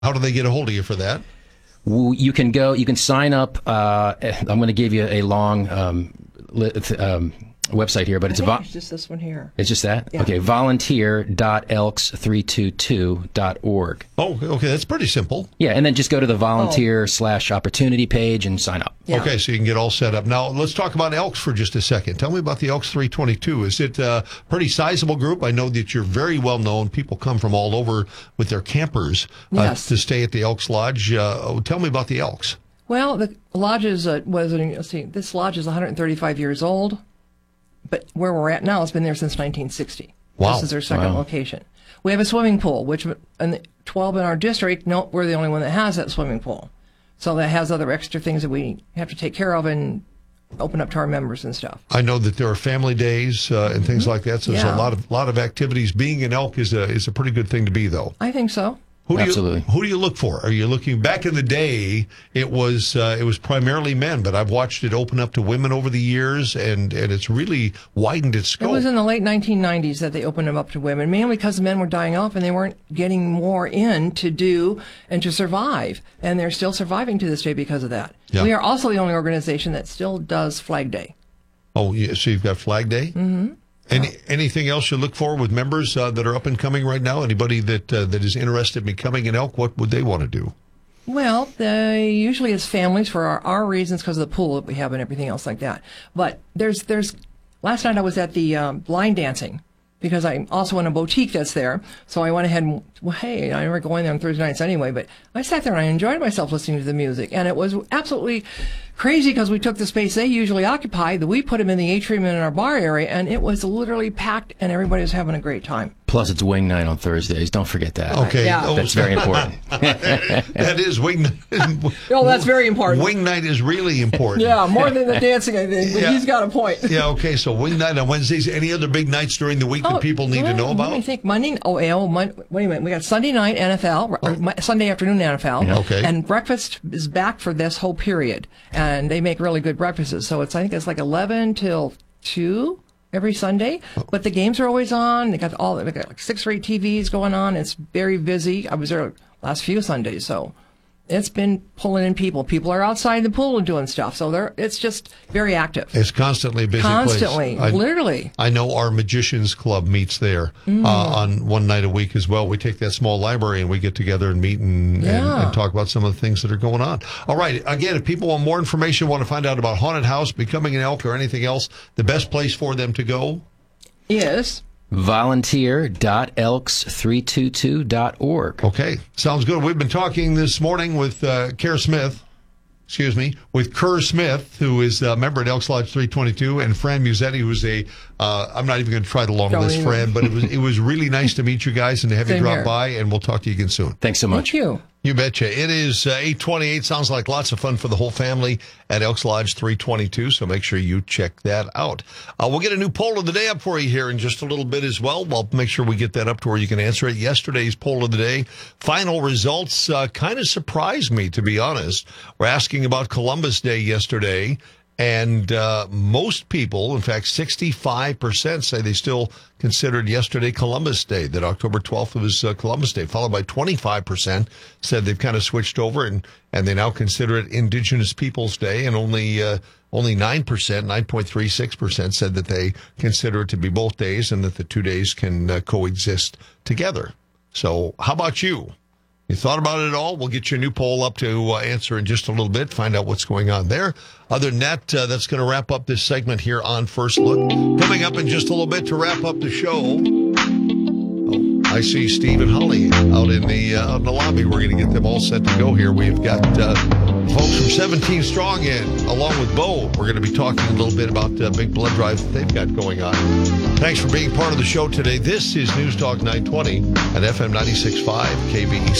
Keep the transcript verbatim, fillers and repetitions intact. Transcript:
How do they get a hold of you for that? You can go, you can sign up. Uh, I'm going to give you a long um, li- um, website here, but I it's a think vo- it's just this one here. It's just that? Yeah. Okay, volunteer dot elks three two two dot org. Oh, okay, that's pretty simple. Yeah, and then just go to the volunteer Oh. slash opportunity page and sign up. Yeah. Okay, so you can get all set up. Now, let's talk about Elks for just a second. Tell me about the Elks three twenty-two. Is it a pretty sizable group? I know that you're very well known. People come from all over with their campers uh, Yes. to stay at the Elks Lodge. Uh, tell me about the Elks. Well, the lodge is, uh, was, let's see, this lodge is one hundred thirty-five years old, but where we're at now, it's been there since nineteen sixty. Wow. This is their second Wow. location. We have a swimming pool, which, and the twelve in our district, no, we're the only one that has that swimming pool. So that has other extra things that we have to take care of and open up to our members and stuff. I know that there are family days uh, and things like that, so there's Yeah. a lot of lot of activities. Being an elk is a is a pretty good thing to be, though. I think so. Who do Absolutely. You, who do you look for? Are you looking back in the day? It was uh, it was primarily men, but I've watched it open up to women over the years, and, and it's really widened its It scope. was in the late nineteen nineties that they opened them up to women, mainly because the men were dying off and they weren't getting more in to do and to survive. And they're still surviving to this day because of that. Yeah. We are also the only organization that still does Flag Day. Oh, yeah, so you've got Flag Day. Mm-hmm. Any anything else you look for with members uh, that are up and coming right now? Anybody that uh, that is interested in becoming an elk, what would they want to do? Well, they usually it's families for our, our reasons because of the pool that we have and everything else like that. But there's there's last night I was at the um, line dancing because I'm also in a boutique that's there. So I went ahead and well, hey, I never go in there on Thursday nights anyway. But I sat there and I enjoyed myself listening to the music, and it was absolutely crazy because we took the space they usually occupy, that we put them in the atrium and in our bar area, and it was literally packed, and everybody was having a great time. Plus, it's wing night on Thursdays. Don't forget that. Okay, Yeah. Oh, That's very important. that is wing. Oh, that's very important. Wing night is really important. Yeah, more than the dancing, I think. But Yeah. he's got a point. Yeah. Okay. So wing night on Wednesdays. Any other big nights during the week that people need to know well, about? Let me think. Monday. Oh, yeah, oh, Mon- wait a minute. We got Sunday night N F L, or Mo- Sunday afternoon N F L. Yeah, okay. And breakfast is back for this whole period, and they make really good breakfasts. So it's I think it's like eleven till two every Sunday. But the games are always on. They got all they got like six or eight T Vs going on. It's very busy. I was there last few Sundays, so. It's been pulling in people. People are outside the pool and doing stuff. So they're, it's just very active. It's constantly a busy Constantly. place. I, Literally. I know our Magicians Club meets there Mm. uh, on one night a week as well. We take that small library and we get together and meet and, and, Yeah. and talk about some of the things that are going on. All right. Again, if people want more information, want to find out about Haunted House, becoming an elk, or anything else, the best place for them to go? Is. volunteer dot elks three two two dot org. Okay. Sounds good. We've been talking this morning with uh, Kerr Smith. Excuse me, with Kerr Smith, who is a member at Elks Lodge three twenty-two, and Fran Musetti, who's a, uh, I'm not even going to try the long Don't list, even. Fran, but it was it was really nice to meet you guys and to have you Same drop here. by, and we'll talk to you again soon. Thanks so much. Thank you. You betcha. It is uh, eight twenty-eight. Sounds like lots of fun for the whole family at Elks Lodge three twenty-two, so make sure you check that out. Uh, we'll get a new poll of the day up for you here in just a little bit as well. We'll make sure we get that up to where you can answer it. Yesterday's poll of the day, final results uh, kind of surprised me, to be honest. We're asking about Columbus Day yesterday, and uh, most people, in fact, sixty-five percent say they still considered yesterday Columbus Day, that October twelfth was uh, Columbus Day, followed by twenty-five percent said they've kind of switched over and, and they now consider it Indigenous Peoples Day, and only uh, only nine percent, nine point three six percent said that they consider it to be both days and that the two days can uh, coexist together. So how about you? You thought about it at all? We'll get your new poll up to uh, answer in just a little bit, find out what's going on there. Other than that, uh, that's going to wrap up this segment here on First Look. Coming up in just a little bit to wrap up the show, oh, I see Steve and Holly out in the uh, out in the lobby. We're going to get them all set to go here. We've got uh, folks from seventeen Strong in, along with Bo. We're going to be talking a little bit about the uh, big blood drive that they've got going on. Thanks for being part of the show today. This is News Talk nine twenty at F M ninety-six point five K B E C.